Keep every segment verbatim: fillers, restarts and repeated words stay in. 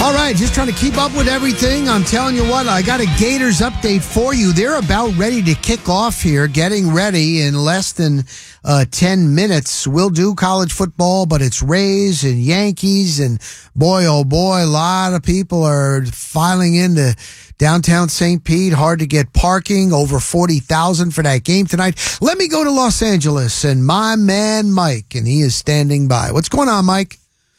All right, just trying to keep up with everything. I'm telling you what, I got a Gators update for you. They're about ready to kick off here, getting ready in less than uh, ten minutes. We'll do college football, but it's Rays and Yankees, and boy, oh boy, a lot of people are filing into downtown Saint Pete. Hard to get parking, over forty thousand for that game tonight. Let me go to Los Angeles and my man Mike, and he is standing by. What's going on, Mike?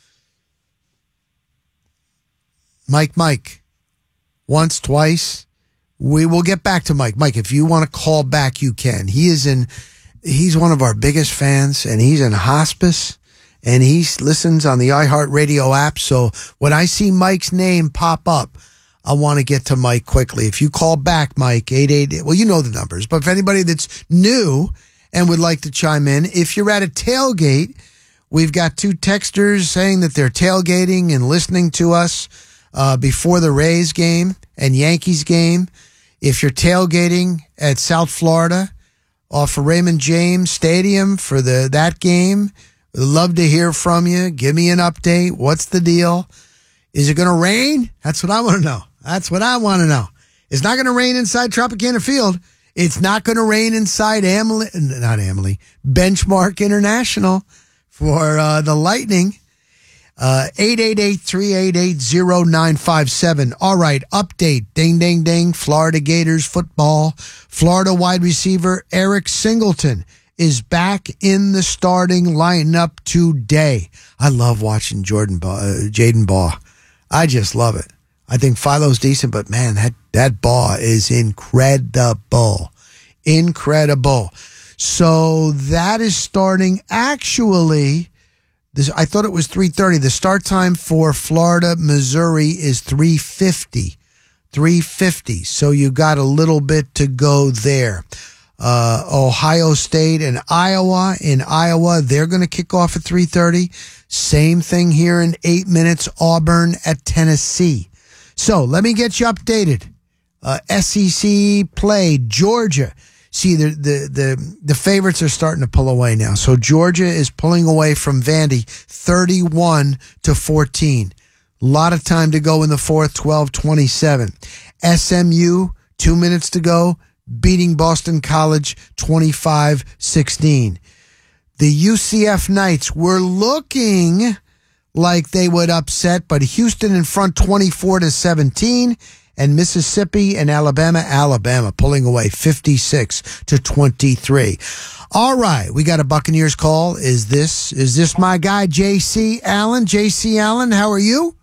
Mike, Mike, once, twice. We will get back to Mike. Mike, if you want to call back, you can. He is in, he's one of our biggest fans, and he's in hospice, and he listens on the iHeartRadio app. So when I see Mike's name pop up, I want to get to Mike quickly. If you call back, Mike, eight eight eight, well, you know the numbers, but for anybody that's new and would like to chime in, if you're at a tailgate, we've got two texters saying that they're tailgating and listening to us Uh, before the Rays game and Yankees game. If you're tailgating at South Florida off of Raymond James Stadium for the that game, we'd love to hear from you. Give me an update. What's the deal? Is it going to rain? That's what I want to know. That's what I want to know. It's not going to rain inside Tropicana Field. It's not going to rain inside Emily, not Emily, Benchmark International for uh, the Lightning. Uh, eight eight eight, three eight eight, zero nine five seven. All right, update. Ding, ding, ding. Florida Gators football. Florida wide receiver Eric Singleton is back in the starting lineup today. I love watching Jordan ba- uh, Jaden Baugh. I just love it. I think Philo's decent, but man, that, that Baugh is incredible. Incredible. So that is starting actually. This, I thought it was three thirty. The start time for Florida, Missouri is three fifty. three fifty. So you got a little bit to go there. Uh, Ohio State and Iowa. In Iowa, they're going to kick off at three thirty. Same thing here in eight minutes. Auburn at Tennessee. So let me get you updated. Uh, S E C play, Georgia. See, the, the the the favorites are starting to pull away now. So Georgia is pulling away from Vandy thirty-one to fourteen. A lot of time to go in the fourth, twelve twenty-seven. S M U, two minutes to go, beating Boston College twenty-five sixteen. The U C F Knights were looking like they would upset, but Houston in front twenty-four to seventeen. And Mississippi and Alabama, Alabama pulling away fifty-six to twenty-three. All right, we got a Buccaneers call. Is this is this my guy J C Allen? J C Allen, how are you?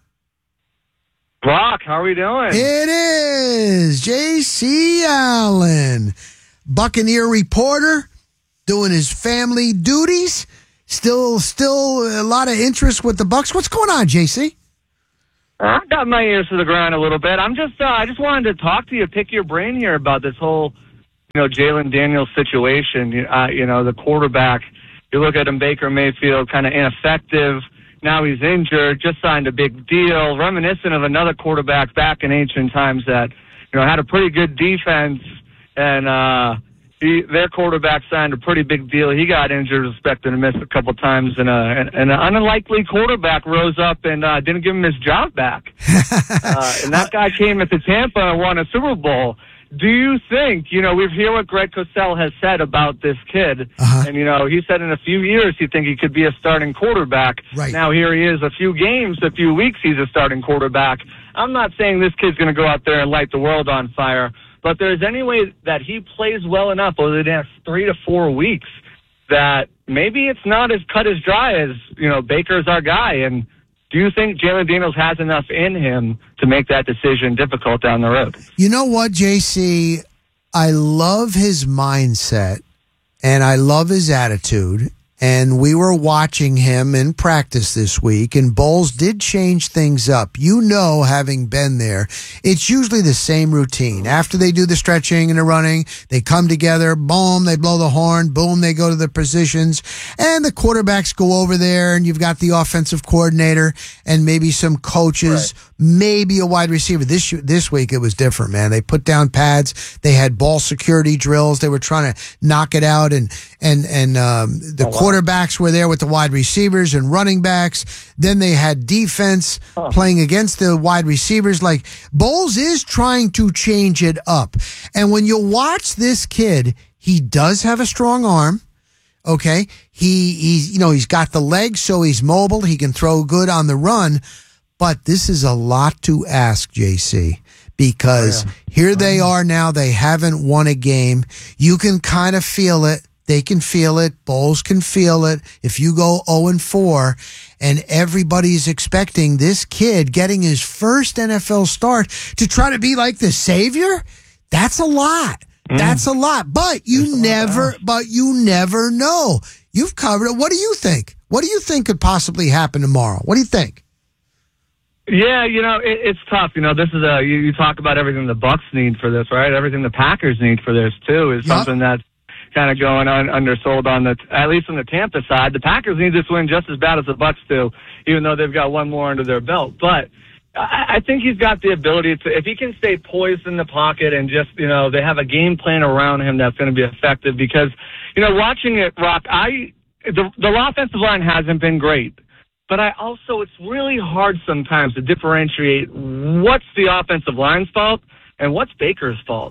Brock, how are we doing? It is J C Allen, Buccaneer reporter, doing his family duties. Still, still a lot of interest with the Bucs. What's going on, J C? I got my ears to the ground a little bit. I'm just, uh, I just wanted to talk to you, pick your brain here about this whole, you know, Jalen Daniels situation. Uh, you know, the quarterback. You look at him, Baker Mayfield, kind of ineffective. Now he's injured. Just signed a big deal, reminiscent of another quarterback back in ancient times that, you know, had a pretty good defense, and uh, he, their quarterback signed a pretty big deal. He got injured, expected to miss a couple times, and, uh, and, and an unlikely quarterback rose up and uh, didn't give him his job back. uh, and that guy came into Tampa and won a Super Bowl. Do you think, you know, we've heard what Greg Cosell has said about this kid, uh-huh. and, you know, he said in a few years he think he could be a starting quarterback. Right. Now here he is, a few games, a few weeks, he's a starting quarterback. I'm not saying this kid's going to go out there and light the world on fire, but there's any way that he plays well enough over the next three to four weeks that maybe it's not as cut as dry as, you know, Baker's our guy. And do you think Jalen Daniels has enough in him to make that decision difficult down the road? You know what, J C? I love his mindset and I love his attitude. And we were watching him in practice this week, and Bowles did change things up. You know, having been there, it's usually the same routine. After they do the stretching and the running, they come together, boom, they blow the horn, boom, they go to the positions, and the quarterbacks go over there, and you've got the offensive coordinator and maybe some coaches, right. Maybe a wide receiver. This this week it was different, man. They put down pads. They had ball security drills. They were trying to knock it out, and and and um, the oh, wow. quarterbacks were there with the wide receivers and running backs. Then they had defense Oh. playing against the wide receivers. Like, Bowles is trying to change it up. And when you watch this kid, he does have a strong arm. Okay. He, he's, you know, he's got the legs, so he's mobile. He can throw good on the run. But this is a lot to ask, J C, because Oh, yeah. here they are now. They haven't won a game. You can kind of feel it. They can feel it. Bowles can feel it. If you go oh and four and everybody's expecting this kid getting his first N F L start to try to be like the savior, that's a lot. Mm. That's a lot. But you never, but you never know. You've covered it. What do you think? What do you think could possibly happen tomorrow? What do you think? Yeah, you know, it, it's tough. You know, this is a, you, you talk about everything the Bucs need for this, right? Everything the Packers need for this, too, is Yep. something that's kind of going on undersold on the, at least on the Tampa side. The Packers need this win just as bad as the Bucs do, even though they've got one more under their belt. But I, I think he's got the ability to, if he can stay poised in the pocket and just, you know, they have a game plan around him that's going to be effective. Because, you know, watching it, Rock, I, the, the offensive line hasn't been great. But I also, it's really hard sometimes to differentiate what's the offensive line's fault and what's Baker's fault.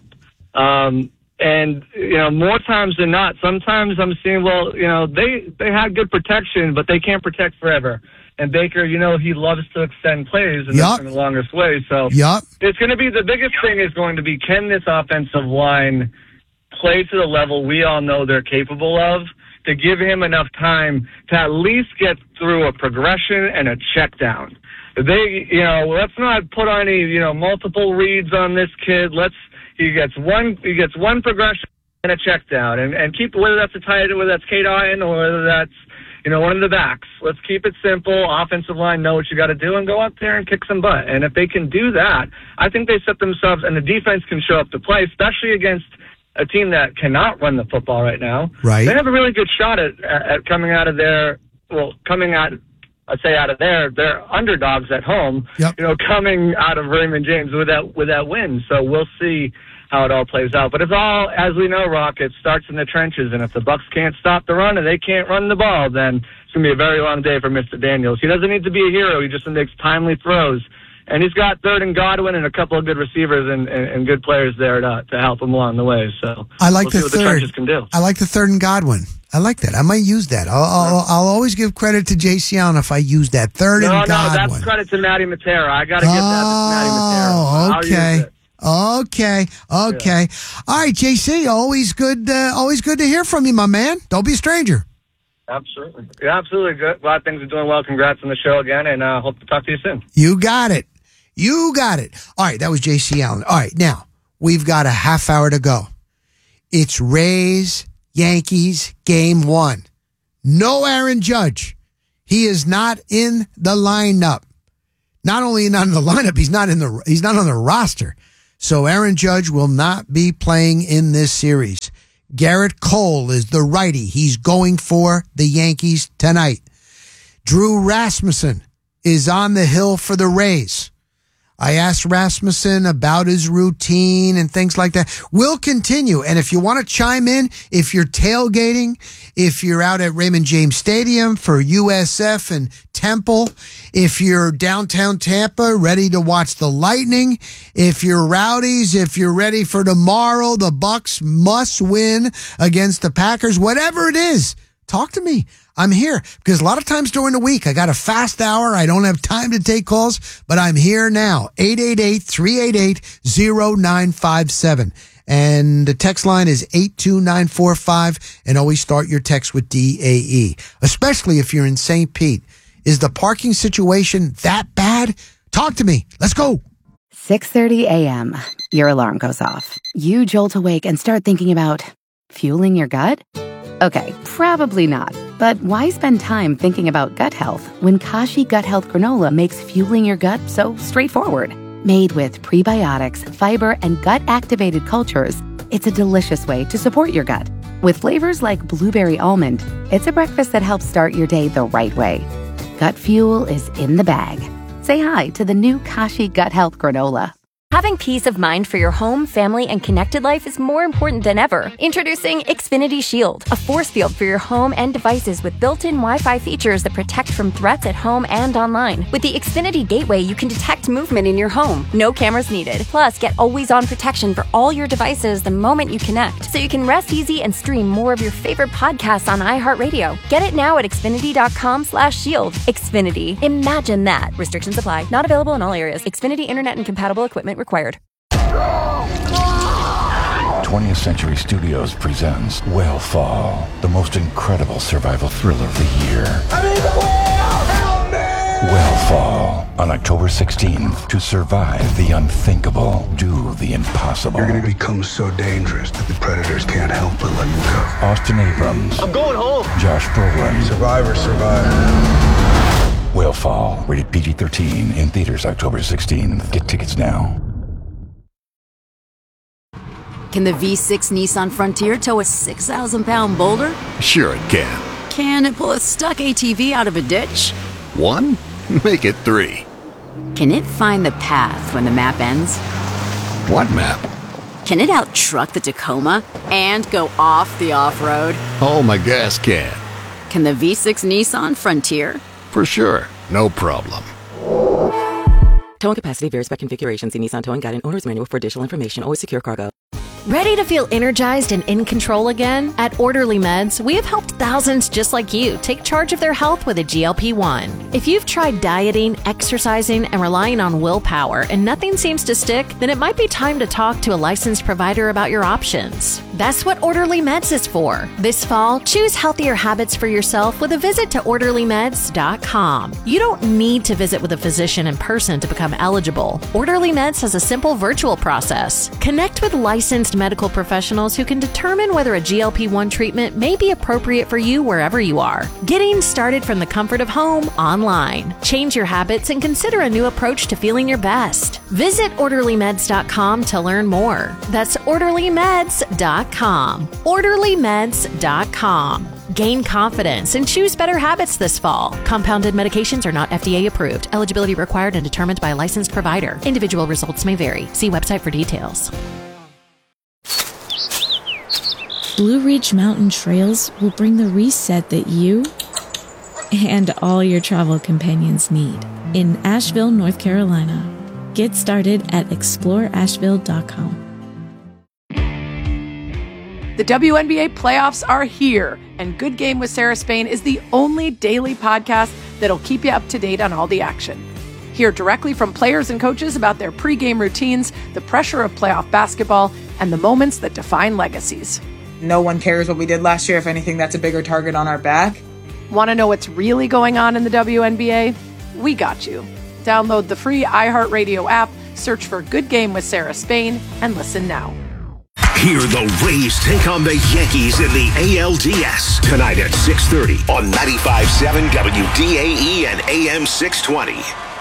Um, and, you know, more times than not, sometimes I'm seeing, well, you know, they, they had good protection, but they can't protect forever. And Baker, you know, he loves to extend plays in, Yep. the, in the longest way. So Yep. it's going to be, the biggest thing is going to be, can this offensive line play to the level we all know they're capable of, to give him enough time to at least get through a progression and a check down. They, you know, let's not put any, you know, multiple reads on this kid. Let's, he gets one, he gets one progression and a check down, and, and keep, whether that's a tight end, whether that's Kate Iron, or whether that's, you know, one of the backs. Let's keep it simple. Offensive line, know what you got to do, and go out there and kick some butt. And if they can do that, I think they set themselves, and the defense can show up to play, especially against a team that cannot run the football right now. Right. They have a really good shot at, at coming out of their, well, coming out, I'd say out of their, they're underdogs at home, Yep. you know, coming out of Raymond James with that, with that win. So we'll see how it all plays out. But it's all, as we know, Rock, it starts in the trenches. And if the Bucs can't stop the run and they can't run the ball, then it's going to be a very long day for Mister Daniels. He doesn't need to be a hero. He just makes timely throws. And he's got third and Godwin and a couple of good receivers and, and, and good players there to, to help him along the way. So I like we'll see the what third. the trenches can do. I like the third and Godwin. I like that. I might use that. I'll, I'll, I'll always give credit to J C Allen if I use that third No, and no, Godwin. that's credit to Matty Matera. I got to give that to Matty Matera. Oh, I'll use okay. it. Okay. Okay. All right, J C, always good uh, always good to hear from you, my man. Don't be a stranger. Absolutely. Yeah, absolutely good. Glad things are doing well. Congrats on the show again, and uh, hope to talk to you soon. You got it. You got it. All right, that was J C Allen. All right, now we've got a half hour to go. It's Rays, Yankees, game one. No Aaron Judge. He is not in the lineup. Not only not in the lineup, he's not in the he's not on the roster. So Aaron Judge will not be playing in this series. Garrett Cole is the righty. He's going for the Yankees tonight. Drew Rasmussen is on the hill for the Rays. I asked Rasmussen about his routine and things like that. We'll continue. And if you want to chime in, if you're tailgating, if you're out at Raymond James Stadium for U S F and Temple, if you're downtown Tampa ready to watch the Lightning, if you're Rowdies, if you're ready for tomorrow, the Bucks must win against the Packers, whatever it is, talk to me. I'm here because a lot of times during the week, I got a fast hour. I don't have time to take calls, but I'm here now. eight eight eight, three eight eight, zero nine five seven. And the text line is eight two nine four five. And always start your text with D A E, especially if you're in Saint Pete. Is the parking situation that bad? Talk to me. Let's go. six thirty a.m. Your alarm goes off. You jolt awake and start thinking about fueling your gut? Okay, probably not. But why spend time thinking about gut health when Kashi Gut Health Granola makes fueling your gut so straightforward? Made with prebiotics, fiber, and gut-activated cultures, it's a delicious way to support your gut. With flavors like blueberry almond, it's a breakfast that helps start your day the right way. Gut fuel is in the bag. Say hi to the new Kashi Gut Health Granola. Having peace of mind for your home, family, and connected life is more important than ever. Introducing Xfinity Shield, a force field for your home and devices with built-in Wi-Fi features that protect from threats at home and online. With the Xfinity Gateway, you can detect movement in your home. No cameras needed. Plus, get always-on protection for all your devices the moment you connect, so you can rest easy and stream more of your favorite podcasts on iHeartRadio. Get it now at Xfinity.com slash shield. Xfinity. Imagine that. Restrictions apply. Not available in all areas. Xfinity Internet and compatible equipment required. twentieth Century Studios presents Whale-Fall, the most incredible survival thriller of the year. I'm in the whale! Help me! Whale-Fall, on October sixteenth. To survive the unthinkable, do the impossible. You're gonna become so dangerous that the predators can't help but let you go. Austin Abrams. I'm going home. Josh Brolin. Survivor, survivor. Whale-Fall, rated P G thirteen, in theaters October sixteenth. Get tickets now. Can the V six Nissan Frontier tow a six thousand pound boulder? Sure it can. Can it pull a stuck A T V out of a ditch? One? Make it three. Can it find the path when the map ends? What map? Can it out-truck the Tacoma and go off the off-road? Oh, my gas can. Can the V six Nissan Frontier? For sure. No problem. Towing capacity varies by configuration. See Nissan Towing Guide and Owner's Manual for additional information. Always secure cargo. Ready to feel energized and in control again? At Orderly Meds, we have helped thousands just like you take charge of their health with a G L P one. If you've tried dieting, exercising, and relying on willpower and nothing seems to stick, then it might be time to talk to a licensed provider about your options. That's what Orderly Meds is for. This fall, choose healthier habits for yourself with a visit to orderly meds dot com. You don't need to visit with a physician in person to become eligible. Orderly Meds has a simple virtual process. Connect with licensed medical professionals who can determine whether a G L P one treatment may be appropriate for you wherever you are. Getting started from the comfort of home online. Change your habits and consider a new approach to feeling your best. Visit orderly meds dot com to learn more. That's orderly meds dot com. orderly meds dot com. Gain confidence and choose better habits this fall. Compounded medications are not F D A approved. Eligibility required and determined by a licensed provider. Individual results may vary. See website for details. Blue Ridge Mountain Trails will bring the reset that you and all your travel companions need in Asheville, North Carolina. Get started at explore asheville dot com. The W N B A playoffs are here, and Good Game with Sarah Spain is the only daily podcast that'll keep you up to date on all the action. Hear directly from players and coaches about their pregame routines, the pressure of playoff basketball, and the moments that define legacies. No one cares what we did last year. If anything, that's a bigger target on our back. Want to know what's really going on in the W N B A? We got you. Download the free iHeartRadio app, search for Good Game with Sarah Spain, and listen now. Hear the Rays take on the Yankees in the A L D S tonight at six thirty on ninety-five point seven W D A E and A M six twenty.